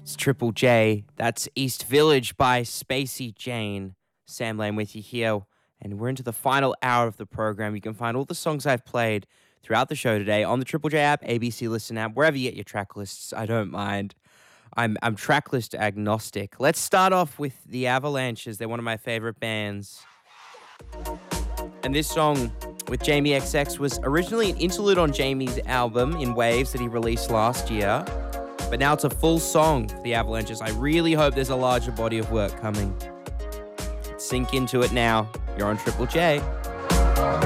It's Triple J. That's East Village by Spacey Jane. Sam Lane with you here, and we're into the final hour of the program. You can find all the songs I've played throughout the show today on the Triple J app, ABC Listen app, wherever you get your track lists. I don't mind. I'm track list agnostic. Let's start off with the Avalanches. They're one of my favorite bands. And this song with Jamie XX was originally an interlude on Jamie's album In Waves that he released last year. But now it's a full song for the Avalanches. I really hope there's a larger body of work coming. Sink into it now. You're on Triple J.